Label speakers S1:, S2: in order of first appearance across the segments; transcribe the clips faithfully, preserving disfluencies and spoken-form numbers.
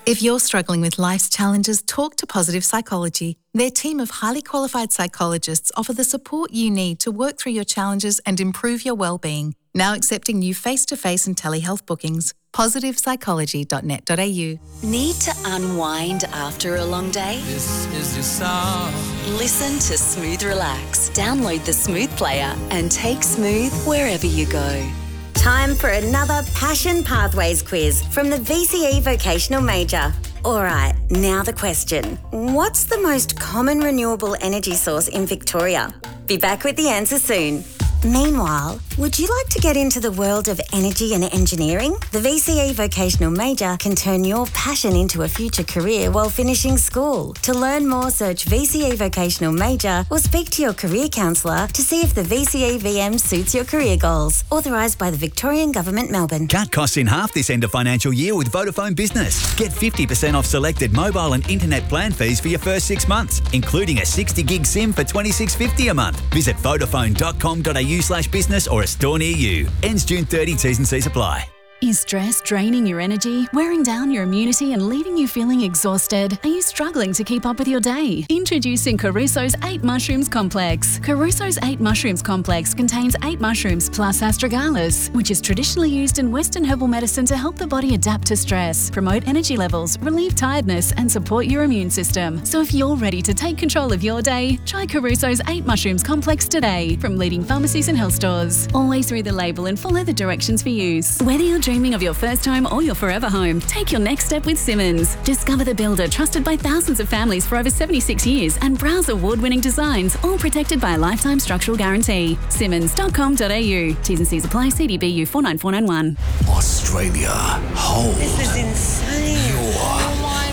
S1: If you're struggling with life's challenges, talk to Positive Psychology. Their team of highly qualified psychologists offer the support you need to work through your challenges and improve your well-being. Now accepting new face-to-face and telehealth bookings. positive psychology dot net dot a u.
S2: Need to unwind after a long day?
S3: This is your song.
S2: Listen to Smooth Relax. Download the Smooth player and take Smooth wherever you go.
S4: Time for another Passion Pathways quiz from the V C E Vocational Major. All right, now the question. What's the most common renewable energy source in Victoria? Be back with the answer soon. Meanwhile, would you like to get into the world of energy and engineering? The V C E Vocational Major can turn your passion into a future career while finishing school. To learn more, search V C E Vocational Major or speak to your career counsellor to see if the V C E V M suits your career goals. Authorised by the Victorian Government, Melbourne.
S5: Cut costs in half this end of financial year with Vodafone Business. Get fifty percent off selected mobile and internet plan fees for your first six months, including a sixty gig SIM for twenty-six dollars fifty a month. Visit vodafone dot com dot a u slash business or a store near you. Ends June thirtieth, T's and C's apply.
S6: Is stress draining your energy, wearing down your immunity and leaving you feeling exhausted? Are you struggling to keep up with your day? Introducing Caruso's eight Mushrooms Complex. Caruso's eight Mushrooms Complex contains eight mushrooms plus astragalus, which is traditionally used in Western herbal medicine to help the body adapt to stress, promote energy levels, relieve tiredness and support your immune system. So if you're ready to take control of your day, try Caruso's eight Mushrooms Complex today from leading pharmacies and health stores. Always read the label and follow the directions for use. Whether you're dreaming of your first home or your forever home, take your next step with Simmons. Discover the builder trusted by thousands of families for over seventy-six years and browse award-winning designs, all protected by a lifetime structural guarantee. simmons dot com dot a u. T's and C's apply. C D B U four nine four nine one.
S7: Australia, hold.
S8: This is insane.
S7: Your
S8: oh my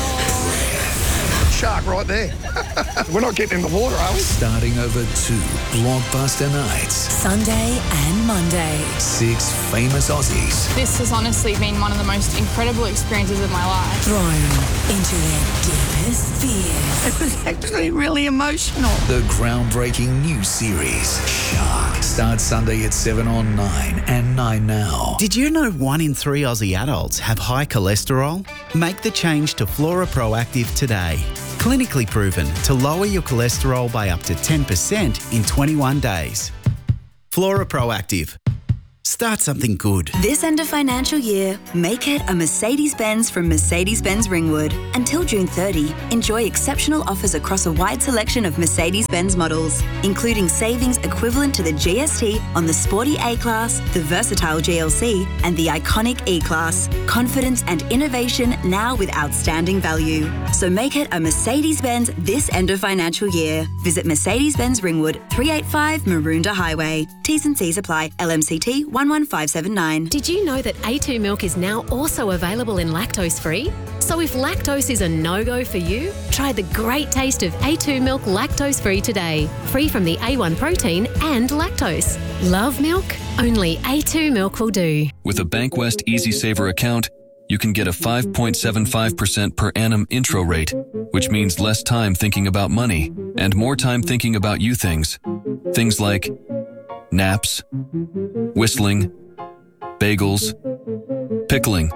S8: God.
S9: Shark right there. We're not getting in the water, are we?
S7: Starting over two blockbuster nights.
S2: Sunday and Monday.
S7: Six famous Aussies.
S10: This has honestly been one of the most incredible experiences of my life.
S2: Thrown into their deepest fears.
S8: It was actually really emotional.
S7: The groundbreaking new series, Shark, starts Sunday at seven on nine and nine now.
S11: Did you know one in three Aussie adults have high cholesterol? Make the change to Flora Proactive today. Clinically proven to lower your cholesterol by up to ten percent in twenty-one days. Flora Proactive. Start something good.
S12: This end of financial year, make it a Mercedes-Benz from Mercedes-Benz Ringwood. Until June thirtieth, enjoy exceptional offers across a wide selection of Mercedes-Benz models, including savings equivalent to the G S T on the sporty A-Class, the versatile G L C, and the iconic E-Class. Confidence and innovation now with outstanding value. So make it a Mercedes-Benz this end of financial year. Visit Mercedes-Benz Ringwood, three eighty-five Maroondah Highway. T's and C's apply. L M C T one one five seven nine.
S13: Did you know that A two milk is now also available in lactose-free? So if lactose is a no-go for you, try the great taste of A two milk lactose-free today. Free from the A one protein and lactose. Love milk? Only A two milk will do.
S14: With a Bankwest Easy Saver account, you can get a five point seven five percent per annum intro rate, which means less time thinking about money and more time thinking about you things. Things like naps, whistling, bagels, pickling,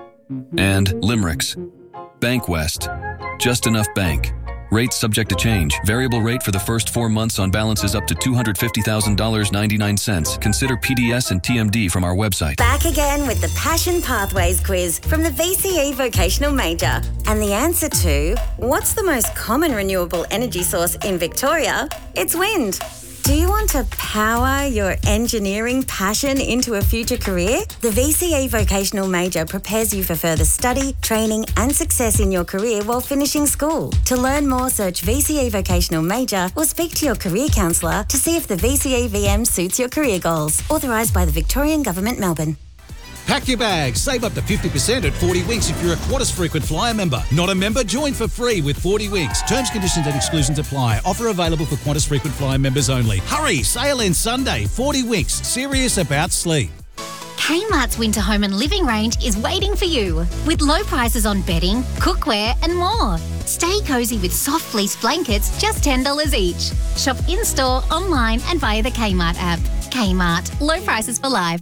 S14: and limericks. Bankwest. Just enough bank. Rates subject to change. Variable rate for the first four months on balances up to two hundred fifty thousand dollars and ninety-nine cents. Consider P D S and T M D from our website.
S4: Back again with the Passion Pathways quiz from the V C E Vocational Major. And the answer to, what's the most common renewable energy source in Victoria? It's wind. Do you want to power your engineering passion into a future career? The V C E Vocational Major prepares you for further study, training and success in your career while finishing school. To learn more, search V C E Vocational Major or speak to your career counsellor to see if the V C E V M suits your career goals. Authorised by the Victorian Government, Melbourne.
S15: Pack your bags. Save up to fifty percent at forty winks if you're a Qantas Frequent Flyer member. Not a member? Join for free with forty winks. Terms, conditions and exclusions apply. Offer available for Qantas Frequent Flyer members only. Hurry! Sale ends Sunday. forty winks. Serious about sleep.
S16: Kmart's Winter Home and Living range is waiting for you with low prices on bedding, cookware and more. Stay cosy with soft fleece blankets, just ten dollars each. Shop in-store, online and via the Kmart app. Kmart. Low prices for life.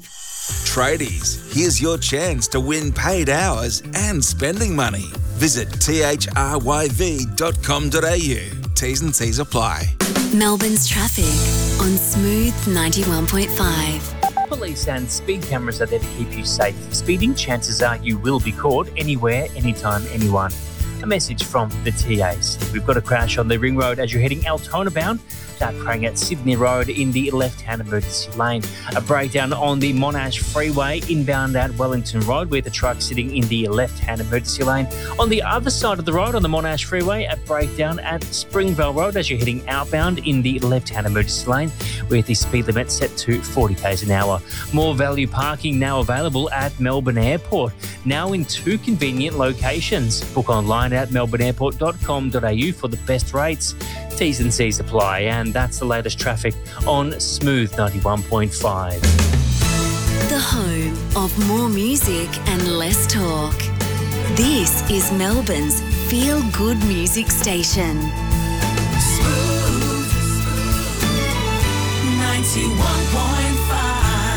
S17: Tradies, here's your chance to win paid hours and spending money. Visit t h r y v dot com dot a u. T's and C's apply.
S2: Melbourne's traffic on Smooth ninety-one point five.
S18: Police and speed cameras are there to keep you safe. Speeding, chances are you will be caught anywhere, anytime, anyone. A message from the T As. We've got a crash on the Ring Road as you're heading Altona bound. Start praying at Sydney Road in the left-hand emergency lane. A breakdown on the Monash Freeway inbound at Wellington Road with a truck sitting in the left-hand emergency lane. On the other side of the road on the Monash Freeway, a breakdown at Springvale Road as you're heading outbound in the left-hand emergency lane with the speed limit set to forty k's an hour. More value parking now available at Melbourne Airport, now in two convenient locations. Book online at melbourne airport dot com dot a u for the best rates. T's and C's apply, and that's the latest traffic on Smooth ninety-one point five.
S2: The home of more music and less talk. This is Melbourne's feel-good music station.
S3: Smooth ninety-one point five.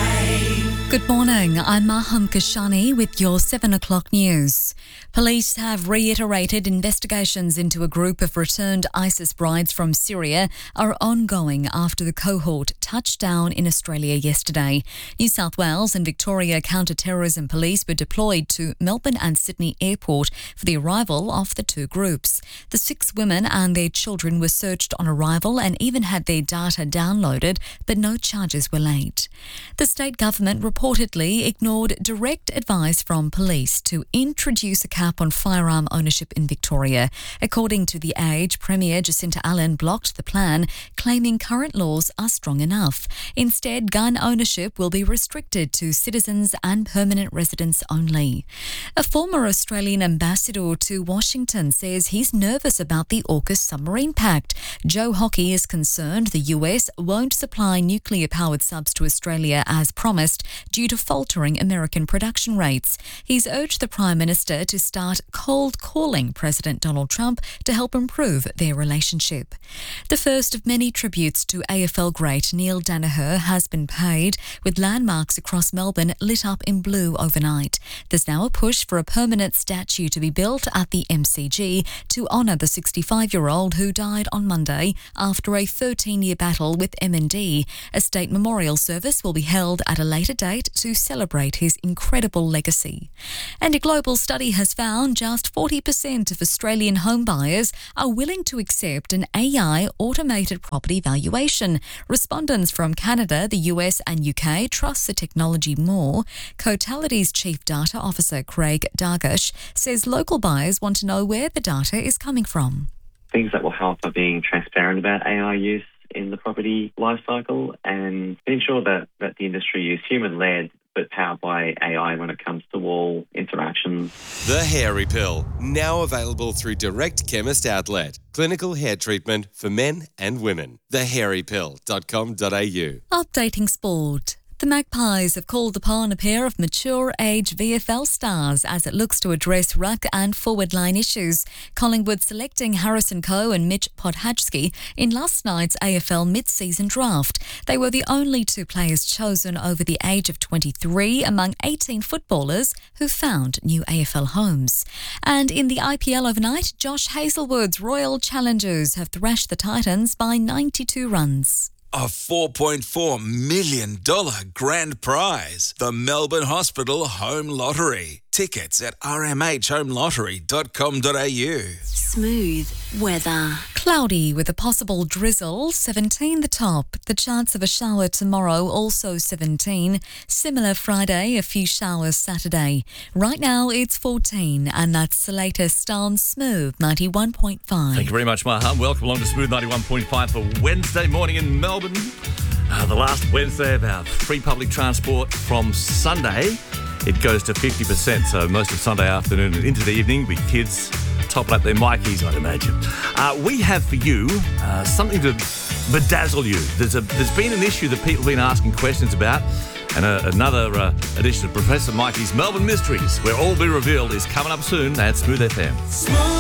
S19: Good morning, I'm Maham Kashani with your seven o'clock news. Police have reiterated investigations into a group of returned ISIS brides from Syria are ongoing after the cohort touched down in Australia yesterday. New South Wales and Victoria counter-terrorism police were deployed to Melbourne and Sydney Airport for the arrival of the two groups. The six women and their children were searched on arrival and even had their data downloaded, but no charges were laid. The state government reportedly ignored direct advice from police to introduce a cap on firearm ownership in Victoria. According to The Age, Premier Jacinta Allen blocked the plan, claiming current laws are strong enough. Instead, gun ownership will be restricted to citizens and permanent residents only. A former Australian ambassador to Washington says he's nervous about the AUKUS submarine pact. Joe Hockey is concerned the U S won't supply nuclear-powered subs to Australia as promised due to faltering American production rates. He's urged the Prime Minister to start cold calling President Donald Trump to help improve their relationship. The first of many tributes to A F L great Neil Danaher has been paid, with landmarks across Melbourne lit up in blue overnight. There's now a push for a permanent statue to be built at the M C G to honour the sixty-five-year-old who died on Monday after a thirteen-year battle with M N D. A state memorial service will be held at a later date to celebrate his incredible legacy. And a global study has found just forty percent of Australian home buyers are willing to accept an A I automated property valuation. Respondents from Canada, the U S and U K trust the technology more. Cotality's Chief Data Officer Craig Dargash says local buyers want to know where the data is coming from.
S20: Things that will help are being transparent about A I use in the property lifecycle and ensure that, that the industry is human-led but powered by A I when it comes to all interactions.
S21: The Hairy Pill, now available through Direct Chemist Outlet. Clinical hair treatment for men and women. the hairy pill dot com dot a u.
S19: Updating sport. The Magpies have called upon a pair of mature-age V F L stars as it looks to address ruck and forward-line issues. Collingwood selecting Harrison Coe and Mitch Podhajski in last night's A F L mid-season draft. They were the only two players chosen over the age of twenty-three among eighteen footballers who found new A F L homes. And in the I P L overnight, Josh Hazlewood's Royal Challengers have thrashed the Titans by ninety-two runs.
S17: A four point four million dollars grand prize. The Melbourne Hospital Home Lottery. Tickets at r m h home lottery dot com dot a u.
S2: Smooth weather.
S19: Cloudy with a possible drizzle, seventeen the top. The chance of a shower tomorrow, also seventeen. Similar Friday, a few showers Saturday. Right now it's fourteen, and that's the latest on Smooth ninety-one point five.
S22: Thank you very much, Maham. Welcome along to Smooth ninety-one point five for Wednesday morning in Melbourne. Uh, the last Wednesday of our free public transport from Sunday. It goes to fifty percent, so most of Sunday afternoon and into the evening with kids topping up their Mikeys, I'd imagine. Uh, we have for you uh, something to bedazzle you. There's a there's been an issue that people have been asking questions about, and uh, another uh, edition of Professor Mikey's Melbourne Mysteries, where all be revealed, is coming up soon at Smooth F M. Smooth.